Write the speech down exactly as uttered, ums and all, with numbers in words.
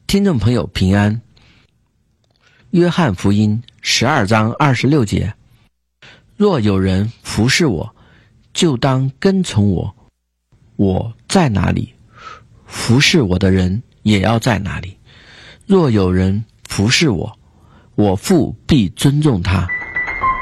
听众朋友平安。约翰福音十二章二十六节，若有人服侍我，就当跟从我，我在哪里，服侍我的人也要在哪里。若有人服侍我，我父必尊重他。